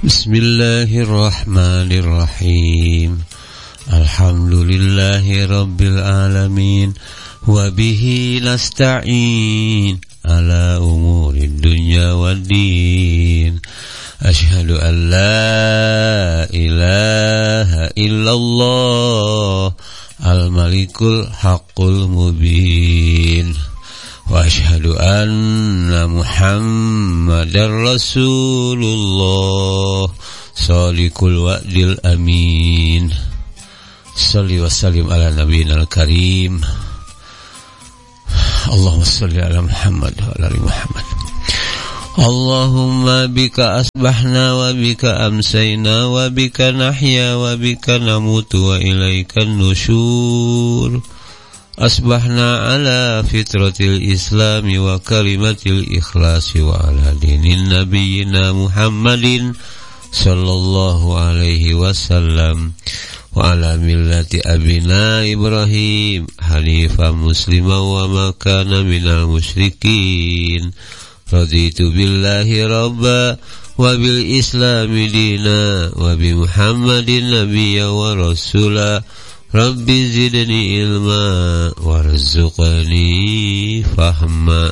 Bismillahirrahmanirrahim. Alhamdulillahi rabbil alamin. Wabihi nasta'in ala umurid dunya waddin. Ashhadu an la ilaha illallah al-malikul haqqul mubin. Wa ashhadu anna Muhammadar Rasulullah Shadiqul wa'dil amin. Shalli wa sallim ala nabiyina al-karim. Allahumma shalli ala Muhammad wa ala ali Muhammad. Allahumma bika asbahna wa bika amsayna wa bika nahya wa bika namutu wa ilaikan nusyur. Asbahna ala fitratil islami wa kalimatil ikhlasi wa ala dinin nabiyyina Muhammadin sallallahu alaihi wasallam wa ala millati abina Ibrahim hanifan muslima wa ma kana minal musyrikin. Raditu billahi rabba wa bil islami dina wa bi Muhammadin nabiyya wa rasula. Rabbi zidni ilma warzuqni fahma.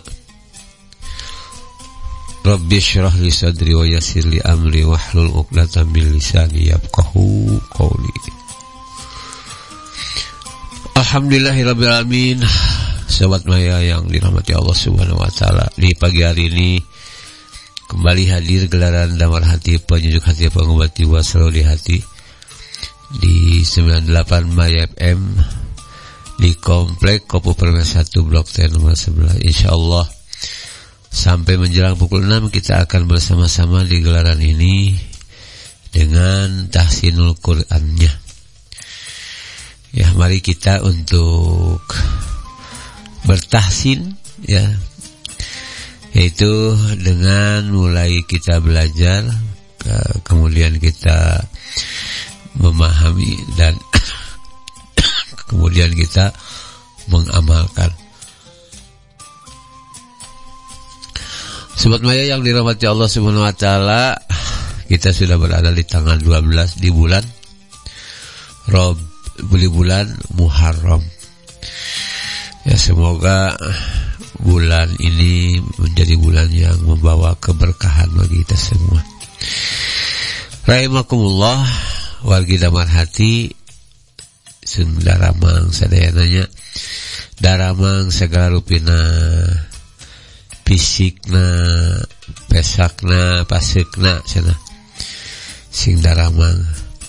Rabbi shrah li sadri wa yassir li amri wahlul 'uqdatam min lisani yafqahu qawli. Alhamdulillahirabbil alamin. Sahabat Maya yang dirahmati Allah Subhanahu wa taala, di pagi hari ini kembali hadir gelaran Damar Hati, penyejuk hati, pengobat jiwa, selalu di hati, di 98 Maya FM di Komplek Kopo Permai 1 Blok T nomor 11. Insyaallah sampai menjelang pukul 6 kita akan bersama-sama di gelaran ini dengan tahsinul Qur'annya. Ya, mari kita untuk bertahsin, ya, yaitu dengan mulai kita belajar, kemudian kita memahami dan kemudian kita mengamalkan. Sobat Maya yang dirahmati Allah Subhanahu wa taala, kita sudah berada di tanggal 12 di bulan Muharram. Ya, semoga bulan ini menjadi bulan yang membawa keberkahan bagi kita semua. Rahimakumullah, wargi Damar Hati, Sundaramang sadayananya, daramang segala rupina, fisikna, pesakna, pasekna, sana sing daramang,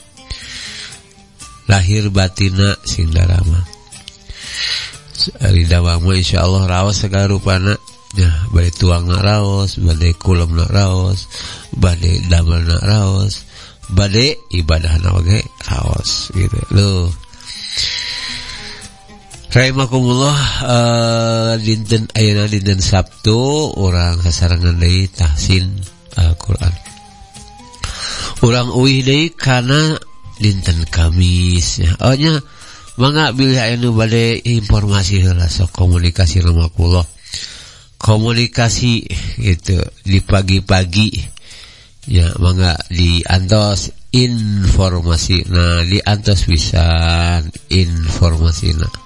lahir batina sing daramang. Ari dawang mah insyaallah raos segala rupana. Ya, bade tuangna raos, bade kulemna raos, bade damelna raos, bade ibadahna oge raos gitu loh. Rahimakumullah, dinten ayeuna dinten Sabtu urang sasarangan deui tahsin Al-Qur'an. Urang uih deui kana dinten Kamis ya. Ohnya mangga bilih anu bade informasi heula, sok komunikasi ramakullah. Komunikasi gitu di pagi-pagi ya, mangga diantos informasi. Nah, diantos pisan informasina.